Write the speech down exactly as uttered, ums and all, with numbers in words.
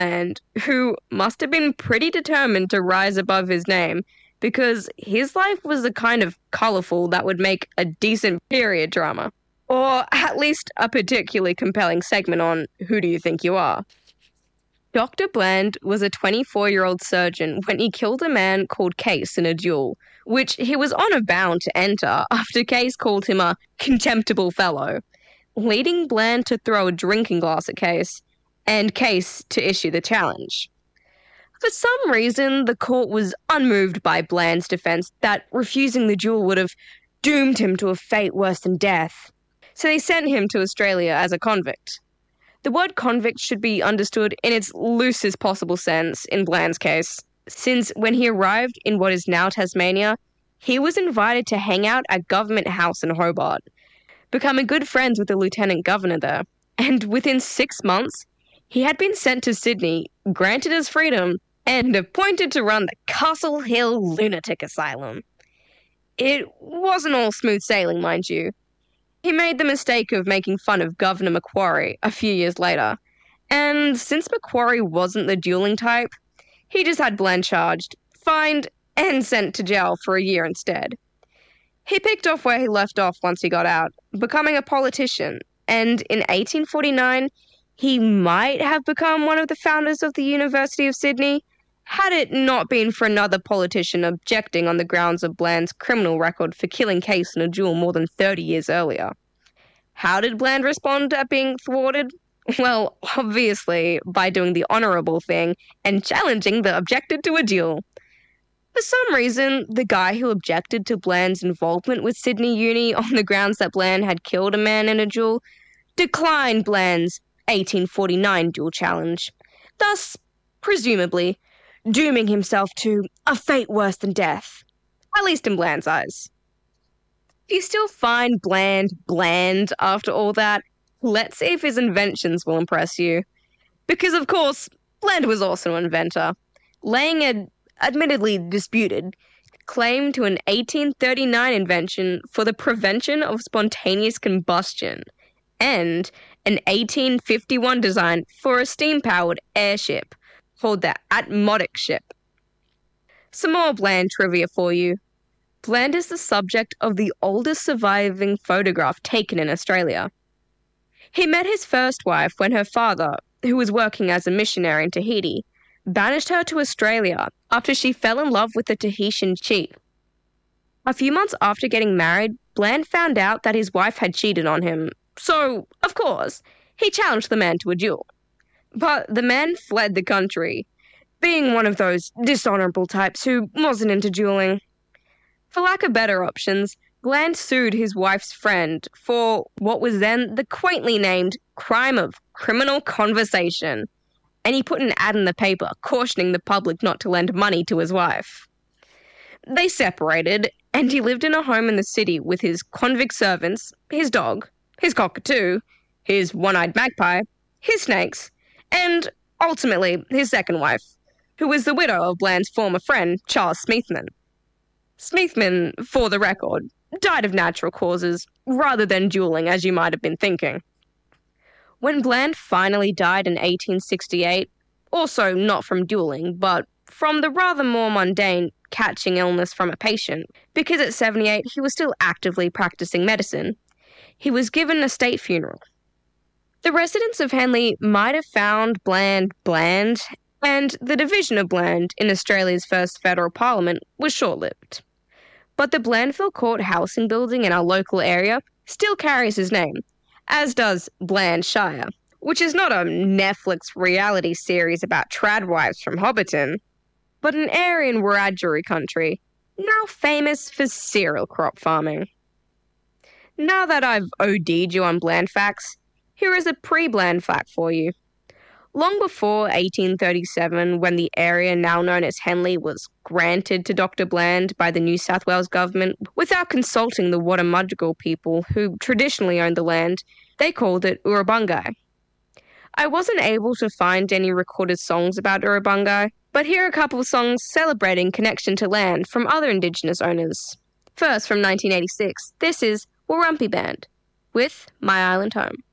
Bland, who must have been pretty determined to rise above his name because his life was the kind of colourful that would make a decent period drama. Or at least a particularly compelling segment on Who Do You Think You Are? Doctor Bland was a twenty-four-year-old surgeon when he killed a man called Case in a duel, which he was honour bound to enter after Case called him a contemptible fellow, leading Bland to throw a drinking glass at Case, and Case to issue the challenge. For some reason, the court was unmoved by Bland's defence that refusing the duel would have doomed him to a fate worse than death, so they sent him to Australia as a convict. The word convict should be understood in its loosest possible sense in Bland's case, since when he arrived in what is now Tasmania, he was invited to hang out at Government House in Hobart, becoming good friends with the Lieutenant Governor there, and within six months, he had been sent to Sydney, granted his freedom, and appointed to run the Castle Hill Lunatic Asylum. It wasn't all smooth sailing, mind you. He made the mistake of making fun of Governor Macquarie a few years later, and since Macquarie wasn't the dueling type, he just had Bland charged, fined, and sent to jail for a year instead. He picked off where he left off once he got out, becoming a politician, and in eighteen forty-nine, he might have become one of the founders of the University of Sydney, had it not been for another politician objecting on the grounds of Bland's criminal record for killing Case in a duel more than thirty years earlier. How did Bland respond at being thwarted? Well, obviously, by doing the honourable thing and challenging the objector to a duel. For some reason, the guy who objected to Bland's involvement with Sydney Uni on the grounds that Bland had killed a man in a duel declined Bland's eighteen forty-nine duel challenge, thus, presumably, dooming himself to a fate worse than death, at least in Bland's eyes. Do you still find Bland bland after all that? Let's see if his inventions will impress you. Because, of course, Bland was also an inventor, laying an admittedly disputed claim to an eighteen thirty-nine invention for the prevention of spontaneous combustion, and an eighteen fifty-one design for a steam-powered airship called the Atmotic ship. Some more Bland trivia for you. Bland is the subject of the oldest surviving photograph taken in Australia. He met his first wife when her father, who was working as a missionary in Tahiti, banished her to Australia after she fell in love with a Tahitian chief. A few months after getting married, Bland found out that his wife had cheated on him, so, of course, he challenged the man to a duel. But the man fled the country, being one of those dishonourable types who wasn't into dueling. For lack of better options, Bland sued his wife's friend for what was then the quaintly named crime of criminal conversation, and he put an ad in the paper cautioning the public not to lend money to his wife. They separated, and he lived in a home in the city with his convict servants, his dog, his cockatoo, his one-eyed magpie, his snakes, and, ultimately, his second wife, who was the widow of Bland's former friend, Charles Smethman. Smethman, for the record, died of natural causes, rather than dueling, as you might have been thinking. When Bland finally died in eighteen sixty-eight, also not from dueling, but from the rather more mundane catching illness from a patient, because at seventy-eight he was still actively practicing medicine, he was given a state funeral. The residents of Henley might have found Bland bland, and the division of Bland in Australia's first federal parliament was short-lived. But the Blandville Court housing building in our local area still carries his name, as does Bland Shire, which is not a Netflix reality series about tradwives from Hobbiton, but an area in Wiradjuri country, now famous for cereal crop farming. Now that I've OD'd you on Bland facts, here is a pre-Bland fact for you. Long before eighteen thirty-seven, when the area now known as Henley was granted to Doctor Bland by the New South Wales government without consulting the Wadamudgal people who traditionally owned the land, they called it Urubungai. I wasn't able to find any recorded songs about Urubungai, but here are a couple of songs celebrating connection to land from other Indigenous owners. First, from nineteen eighty-six, this is Warumpi Band with My Island Home.